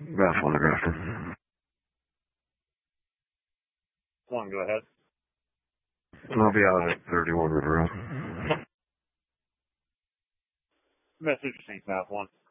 Bath one to Grafton. 1, go ahead. I'll be out at 31 River Road. Message received, Bath 1.